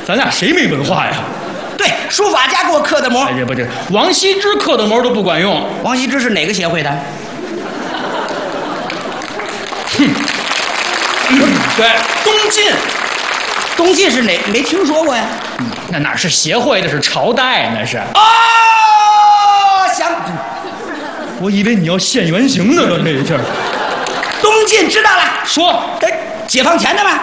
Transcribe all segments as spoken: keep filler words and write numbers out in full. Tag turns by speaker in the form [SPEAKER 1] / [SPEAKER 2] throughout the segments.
[SPEAKER 1] 咱俩谁没文化呀？
[SPEAKER 2] 对，书法家给我刻的模。
[SPEAKER 1] 哎，这不这王羲之刻的模都不管用。
[SPEAKER 2] 王羲之是哪个协会的？
[SPEAKER 1] 哼，对，东晋。
[SPEAKER 2] 东晋是哪？没听说过呀。
[SPEAKER 1] 嗯，那哪是协会，那是朝代，那是。
[SPEAKER 2] 哦，想，
[SPEAKER 1] 我以为你要现原形的了，这一下。
[SPEAKER 2] 东晋知道了，
[SPEAKER 1] 说，
[SPEAKER 2] 哎，解放前的吗？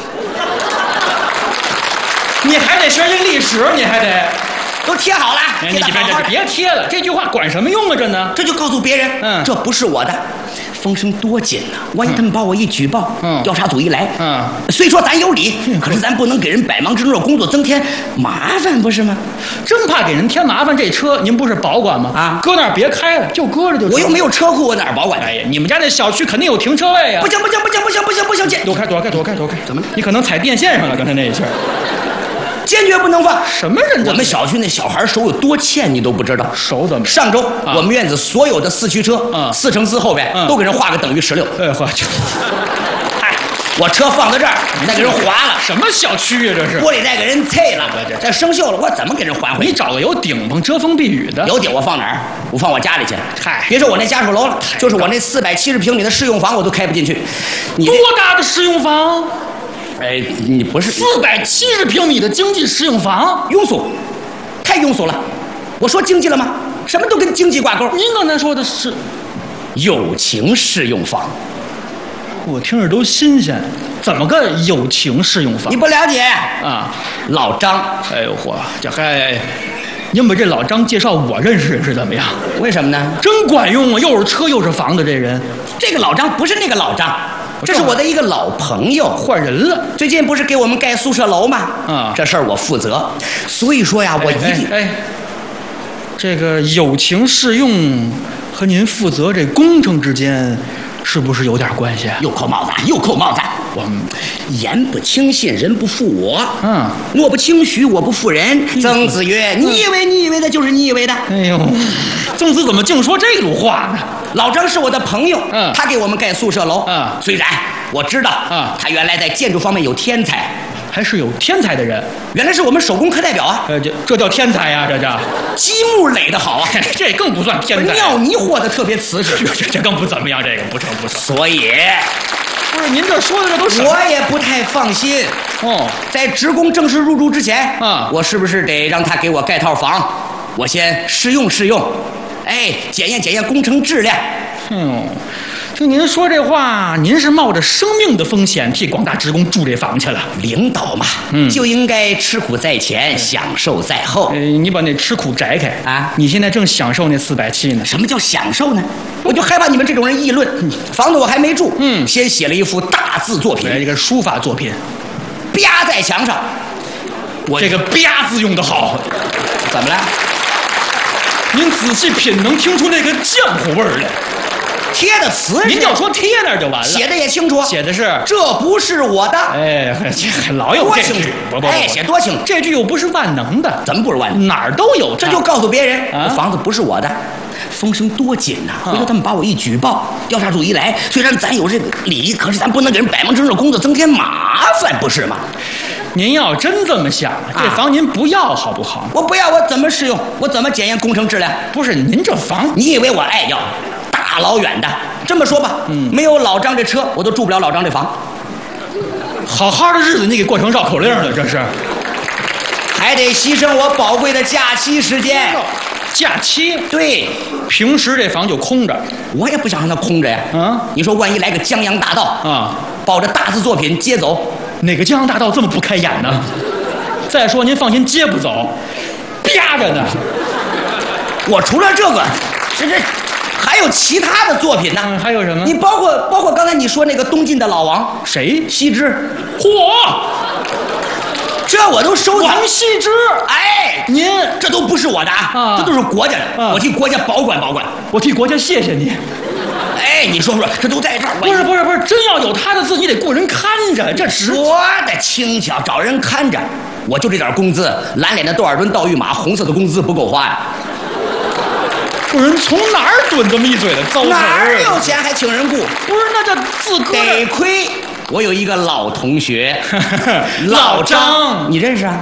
[SPEAKER 1] 你还得学这历史，你还得
[SPEAKER 2] 都贴好了，
[SPEAKER 1] 你别别别贴了，这句话管什么用啊？这呢？
[SPEAKER 2] 这就告诉别人，
[SPEAKER 1] 嗯，
[SPEAKER 2] 这不是我的。风声多紧呐、啊！万一他们把我一举报，
[SPEAKER 1] 嗯，
[SPEAKER 2] 调查组一来，
[SPEAKER 1] 嗯，
[SPEAKER 2] 虽说咱有理，嗯、可是咱不能给人百忙之中的工作增添麻烦，不是吗？
[SPEAKER 1] 真怕给人添麻烦。这车您不是保管吗？
[SPEAKER 2] 啊，
[SPEAKER 1] 搁那儿别开了，就搁着就。
[SPEAKER 2] 我又没有车库，我哪儿保管？
[SPEAKER 1] 哎呀，你们家那小区肯定有停车位呀、啊！
[SPEAKER 2] 不行不行不行不行不行不行！
[SPEAKER 1] 躲开躲开躲开躲开！
[SPEAKER 2] 怎么了？
[SPEAKER 1] 你可能踩电线上了，刚才那一下。
[SPEAKER 2] 坚决不能放！
[SPEAKER 1] 什么人？
[SPEAKER 2] 我们小区那小孩手有多欠，你都不知道。
[SPEAKER 1] 手怎么？
[SPEAKER 2] 上周、
[SPEAKER 1] 啊、
[SPEAKER 2] 我们院子所有的四驱车，
[SPEAKER 1] 嗯，
[SPEAKER 2] 四乘四后边、嗯、都给人画个等于十六。
[SPEAKER 1] 哎呵，就，
[SPEAKER 2] 嗨，我车放在这儿，再给人划了。
[SPEAKER 1] 什么小区啊？这是
[SPEAKER 2] 玻璃再给人碎了，这这生锈了，我怎么给人还回去？
[SPEAKER 1] 你找个有顶棚遮风避雨的。
[SPEAKER 2] 有顶我放哪儿？我放我家里去。
[SPEAKER 1] 嗨，
[SPEAKER 2] 别说我那家属楼了，就是我那四百七十平米的试用房，我都开不进去。你
[SPEAKER 1] 多大的试用房？
[SPEAKER 2] 哎，你不是
[SPEAKER 1] 四百七十平米的经济适用房，
[SPEAKER 2] 庸俗，太庸俗了。我说经济了吗？什么都跟经济挂钩。
[SPEAKER 1] 您刚才说的是
[SPEAKER 2] 友情适用房，
[SPEAKER 1] 我听着都新鲜。怎么个友情适用房？
[SPEAKER 2] 你不了解
[SPEAKER 1] 啊？
[SPEAKER 2] 老张，
[SPEAKER 1] 哎呦嚯，这还您把这老张介绍我认识认识怎么样？
[SPEAKER 2] 为什么呢？
[SPEAKER 1] 真管用啊！又是车又是房的这人。
[SPEAKER 2] 这个老张不是那个老张。这是我的一个老朋友，
[SPEAKER 1] 换人了。
[SPEAKER 2] 最近不是给我们盖宿舍楼吗？
[SPEAKER 1] 啊，
[SPEAKER 2] 这事儿我负责，所以说呀，我一定。
[SPEAKER 1] 哎，哎哎这个友情适用和您负责这工程之间，是不是有点关系？
[SPEAKER 2] 又扣帽子，又扣帽子。我言不轻信，人不负我。
[SPEAKER 1] 嗯，
[SPEAKER 2] 诺不轻许，我不负人。曾子曰：“你以为你以为的，就是你以为的。”
[SPEAKER 1] 哎呦，曾子怎么净说这种话呢？
[SPEAKER 2] 老张是我的朋友，
[SPEAKER 1] 嗯，
[SPEAKER 2] 他给我们盖宿舍楼，
[SPEAKER 1] 嗯，
[SPEAKER 2] 虽然我知道，
[SPEAKER 1] 嗯，
[SPEAKER 2] 他原来在建筑方面有天才，
[SPEAKER 1] 还是有天才的人，
[SPEAKER 2] 原来是我们手工课代表啊，
[SPEAKER 1] 呃，这这叫天才呀，这叫
[SPEAKER 2] 积木垒得好啊，
[SPEAKER 1] 这更不算天才，
[SPEAKER 2] 尿泥和的特别瓷实，
[SPEAKER 1] 这这更不怎么样，这个不成不成，
[SPEAKER 2] 所以，
[SPEAKER 1] 不是您这说的这都是，
[SPEAKER 2] 我也不太放心
[SPEAKER 1] 哦，
[SPEAKER 2] 在职工正式入住之前，
[SPEAKER 1] 啊，
[SPEAKER 2] 我是不是得让他给我盖套房，我先试用试用，哎，检验检验工程质量。
[SPEAKER 1] 嗯，听您说这话，您是冒着生命的风险替广大职工住这房去了。
[SPEAKER 2] 领导嘛，嗯，就应该吃苦在前，享受在后。
[SPEAKER 1] 呃，你把那吃苦摘开
[SPEAKER 2] 啊！
[SPEAKER 1] 你现在正享受那四百七呢。
[SPEAKER 2] 什么叫享受呢？我就害怕你们这种人议论。房子我还没住，
[SPEAKER 1] 嗯，
[SPEAKER 2] 先写了一幅大字作品，
[SPEAKER 1] 一个书法作品，
[SPEAKER 2] 啪在墙上。
[SPEAKER 1] 我这个啪字用得好，
[SPEAKER 2] 怎么了？
[SPEAKER 1] 您仔细品，能听出那个浆糊味儿来。
[SPEAKER 2] 贴的词，
[SPEAKER 1] 您就说贴那儿就完了。
[SPEAKER 2] 写的也清楚，
[SPEAKER 1] 写的是
[SPEAKER 2] 这不是我的。
[SPEAKER 1] 哎，这老有这句，
[SPEAKER 2] 不不哎，写多清楚。
[SPEAKER 1] 这句又不是万能的，
[SPEAKER 2] 怎么不是万能？
[SPEAKER 1] 哪儿都有。
[SPEAKER 2] 这就告诉别人，
[SPEAKER 1] 啊、
[SPEAKER 2] 房子不是我的。风声多紧呐、啊！回头他们把我一举报，调查组一来，虽然咱有这个理，可是咱不能给人百忙之中的工作增添麻烦，不是吗？
[SPEAKER 1] 您要真这么想，这房您不要好不好？
[SPEAKER 2] 我不要，我怎么试用？我怎么检验工程质量？
[SPEAKER 1] 不是您这房，
[SPEAKER 2] 你以为我爱要？大老远的，这么说吧，嗯，没有老张这车，我都住不了老张这房。
[SPEAKER 1] 好好的日子你给过成绕口令了，这是，
[SPEAKER 2] 还得牺牲我宝贵的假期时间。
[SPEAKER 1] 假期？
[SPEAKER 2] 对，
[SPEAKER 1] 平时这房就空着，
[SPEAKER 2] 我也不想让它空着呀。
[SPEAKER 1] 啊，
[SPEAKER 2] 你说万一来个江洋大盗
[SPEAKER 1] 啊，
[SPEAKER 2] 抱着大字作品接走，
[SPEAKER 1] 哪个江洋大盗这么不开眼呢？再说您放心，接不走，啪着呢。
[SPEAKER 2] 我除了这个，这这还有其他的作品呢。
[SPEAKER 1] 嗯，还有什么？
[SPEAKER 2] 你包括包括刚才你说那个东晋的老王，
[SPEAKER 1] 谁？
[SPEAKER 2] 羲之。
[SPEAKER 1] 嚯！
[SPEAKER 2] 这我都收藏。
[SPEAKER 1] 王羲之，
[SPEAKER 2] 哎，
[SPEAKER 1] 您
[SPEAKER 2] 这都不是我的啊，这都是国家的，
[SPEAKER 1] 啊、
[SPEAKER 2] 我替国家保管保管，
[SPEAKER 1] 我替国家谢谢你。
[SPEAKER 2] 哎，你说说，这都在这儿。
[SPEAKER 1] 不是不是不是，真要有他的字，你得雇人看着，这
[SPEAKER 2] 说的轻巧，找人看着。我就这点工资，蓝脸的多尔顿盗御马，红色的工资不够花呀。
[SPEAKER 1] 不是人从哪儿蹲这么一嘴的糟词？
[SPEAKER 2] 哪儿有钱还请人雇？
[SPEAKER 1] 不是，那这自个
[SPEAKER 2] 得亏我有一个老同学，
[SPEAKER 1] 老张，
[SPEAKER 2] 你认识啊？